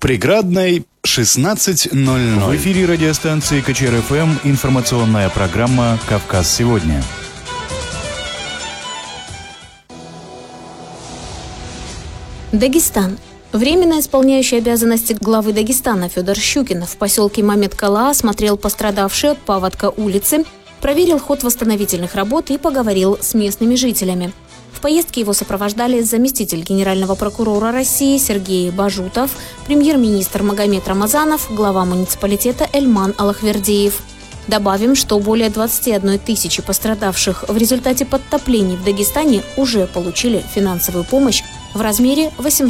Преградной 16:00. В эфире радиостанции КЧР-ФМ информационная программа «Кавказ сегодня». Дагестан. Временно исполняющий обязанности главы Дагестана Федор Щукин в поселке Мамед-Кала осмотрел пострадавшие от паводка улицы, проверил ход восстановительных работ и поговорил с местными жителями. В поездке его сопровождали заместитель генерального прокурора России Сергей Бажутов, премьер-министр Магомед Рамазанов, глава муниципалитета Эльман Аллахвердиев. Добавим, что более 21 тысячи пострадавших в результате подтоплений в Дагестане уже получили финансовую помощь в размере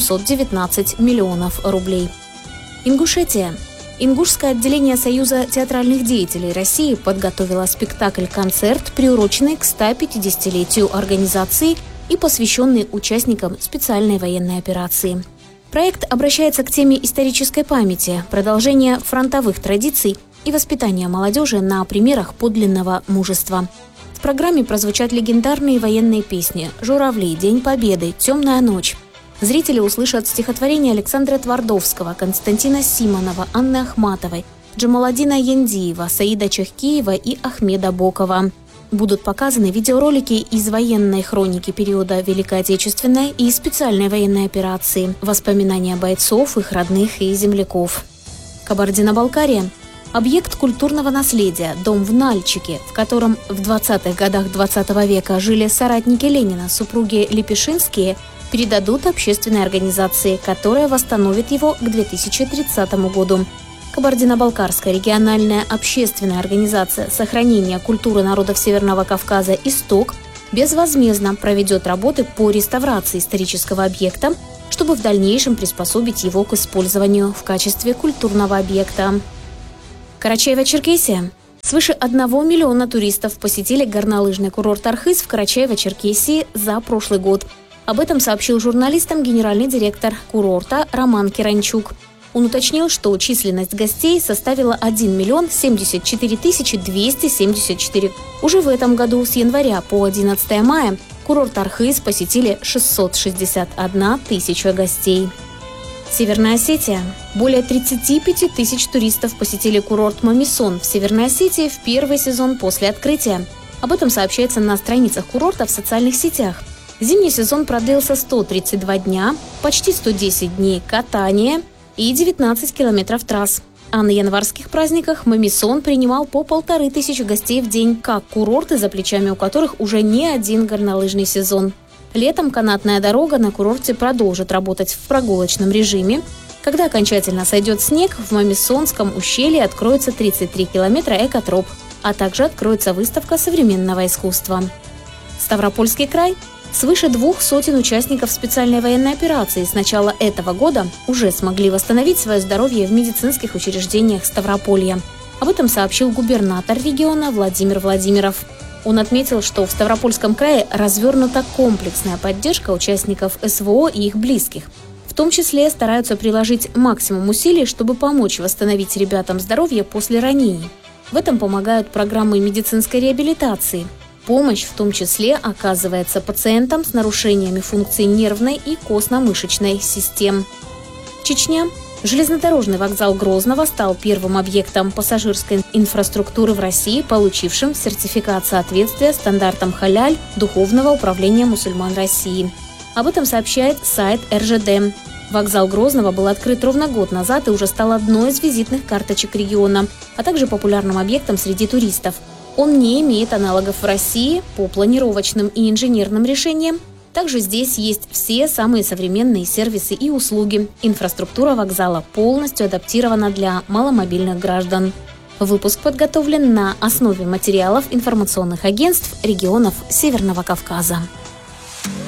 819 миллионов рублей. Ингушетия. Ингушское отделение Союза театральных деятелей России подготовило спектакль-концерт, приуроченный к 150-летию организации и посвященный участникам специальной военной операции. Проект обращается к теме исторической памяти, продолжения фронтовых традиций и воспитания молодежи на примерах подлинного мужества. В программе прозвучат легендарные военные песни «Журавли», «День Победы», «Темная ночь». Зрители услышат стихотворения Александра Твардовского, Константина Симонова, Анны Ахматовой, Джамаладдина Яндиева, Саида Чахкиева и Ахмеда Бокова. Будут показаны видеоролики из военной хроники периода Великой Отечественной и специальной военной операции, воспоминания бойцов, их родных и земляков. Кабардино-Балкария. Объект культурного наследия, дом в Нальчике, в котором в 20-х годах 20 века жили соратники Ленина, супруги Лепешинские, передадут общественной организации, которая восстановит его к 2030 году. Кабардино-Балкарская региональная общественная организация сохранения культуры народов Северного Кавказа «Исток» безвозмездно проведет работы по реставрации исторического объекта, чтобы в дальнейшем приспособить его к использованию в качестве культурного объекта. Карачаево-Черкесия. Свыше 1 миллиона туристов посетили горнолыжный курорт Архыз в Карачаево-Черкесии за прошлый год. Об этом сообщил журналистам генеральный директор курорта Роман Киранчук. Он уточнил, что численность гостей составила 1 миллион 74 тысячи 274. Уже в этом году с января по 11 мая курорт Архыз посетили 661 тысяча гостей. Северная Осетия. Более 35 тысяч туристов посетили курорт Мамисон в Северной Осетии в первый сезон после открытия. Об этом сообщается на страницах курорта в социальных сетях. Зимний сезон продлился 132 дня, почти 110 дней катания и 19 километров трасс. А на январских праздниках Мамисон принимал по 1500 гостей в день, как курорты, за плечами у которых уже не один горнолыжный сезон. Летом канатная дорога на курорте продолжит работать в прогулочном режиме. Когда окончательно сойдет снег, в Мамисонском ущелье откроется 33 километра экотроп, а также откроется выставка современного искусства. Ставропольский край. Свыше 200 участников специальной военной операции с начала этого года уже смогли восстановить свое здоровье в медицинских учреждениях Ставрополья. Об этом сообщил губернатор региона Владимир Владимиров. Он отметил, что в Ставропольском крае развернута комплексная поддержка участников СВО и их близких. В том числе стараются приложить максимум усилий, чтобы помочь восстановить ребятам здоровье после ранений. В этом помогают программы медицинской реабилитации. Помощь в том числе оказывается пациентам с нарушениями функций нервной и костно-мышечной систем. Чечня. Железнодорожный вокзал Грозного стал первым объектом пассажирской инфраструктуры в России, получившим сертификат соответствия стандартам халяль Духовного управления мусульман России. Об этом сообщает сайт РЖД. Вокзал Грозного был открыт ровно год назад и уже стал одной из визитных карточек региона, а также популярным объектом среди туристов. Он не имеет аналогов в России по планировочным и инженерным решениям. Также здесь есть все самые современные сервисы и услуги. Инфраструктура вокзала полностью адаптирована для маломобильных граждан. Выпуск подготовлен на основе материалов информационных агентств регионов Северного Кавказа.